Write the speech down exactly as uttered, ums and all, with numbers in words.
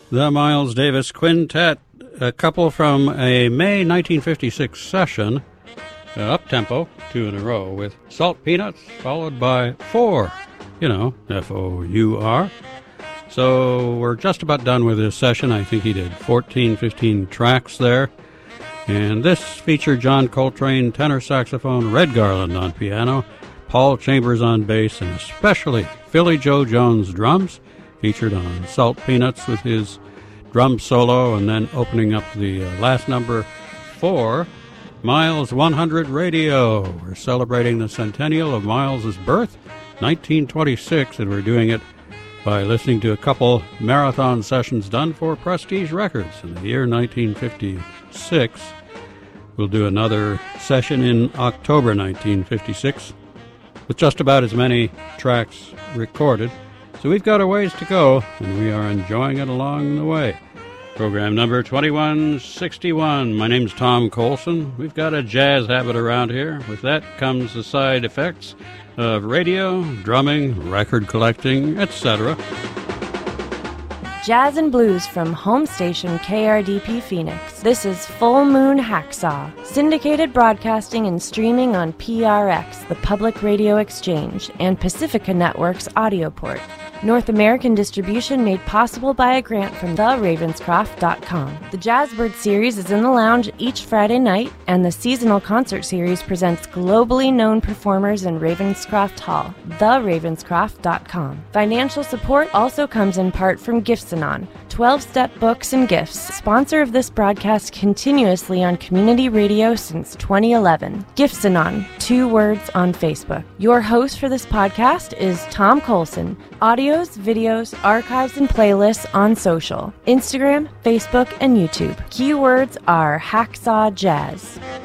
The Miles Davis Quintet, a couple from a May nineteen fifty-six session, uh, up-tempo, two in a row, with Salt Peanuts, followed by Four, you know, F O U R. So we're just about done with this session. I think he did fourteen, fifteen tracks there. And this featured John Coltrane, tenor saxophone, Red Garland on piano, Paul Chambers on bass, and especially Philly Joe Jones drums, featured on Salt Peanuts with his drum solo, and then opening up the uh, last number, Four, Miles one hundred Radio. We're celebrating the centennial of Miles's birth, nineteen twenty-six, and we're doing it by listening to a couple marathon sessions done for Prestige Records in the year nineteen fifty-six. We'll do another session in October nineteen fifty-six with just about as many tracks recorded. So we've got a ways to go, and we are enjoying it along the way. Program number twenty-one sixty-one. My name's Tom Colson. We've got a jazz habit around here. With that comes the side effects of radio, drumming, record collecting, et cetera. Jazz and blues from home station K R D P Phoenix. This is Full Moon Hacksaw, syndicated broadcasting and streaming on P R X, the Public Radio Exchange, and Pacifica Network's Audioport. North American distribution made possible by a grant from the ravenscroft dot com. The Jazzbird series is in the lounge each Friday night, and the seasonal concert series presents globally known performers in Ravenscroft Hall, the ravenscroft dot com. Financial support also comes in part from Gifts-Anon, twelve-step books and gifts, sponsor of this broadcast continuously on community radio since twenty eleven. Gifts-Anon, two words on Facebook. Your host for this podcast is Tom Colson. Audios, videos, archives, and playlists on social, Instagram, Facebook, and YouTube. Keywords are Hacksaw Jazz.